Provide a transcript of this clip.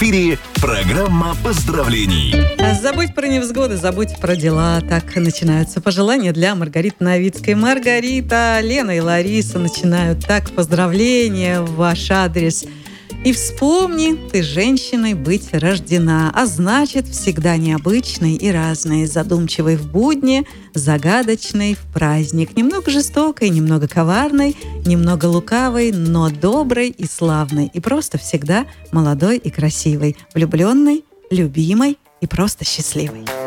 эфире программа поздравлений. Забудь про невзгоды, забудь про дела. Так начинаются пожелания для Маргариты Новицкой. Маргарита, Лена и Лариса начинают так. Поздравления в ваш адрес. И вспомни, ты женщиной быть рождена, а значит, всегда необычной и разной, задумчивой в будни, загадочной в праздник, немного жестокой, немного коварной, немного лукавой, но доброй и славной, и просто всегда молодой и красивой, влюбленной, любимой и просто счастливой.